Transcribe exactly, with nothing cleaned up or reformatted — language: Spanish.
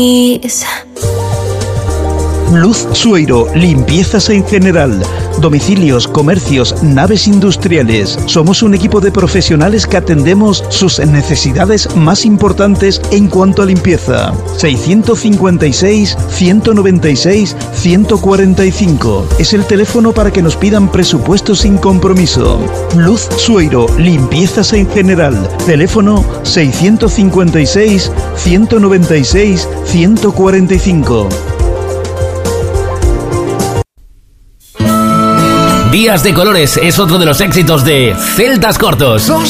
Luz Sueiro, limpiezas en general, domicilios, comercios, naves industriales. Somos un equipo de profesionales que atendemos sus necesidades más importantes en cuanto a limpieza. seiscientos cincuenta y seis, ciento noventa y seis, ciento cuarenta y cinco. Es el teléfono para que nos pidan presupuestos sin compromiso. Luz Sueiro, limpiezas en general. Teléfono seiscientos cincuenta y seis, ciento noventa y seis, ciento cuarenta y cinco. Días de colores es otro de los éxitos de Celtas Cortos.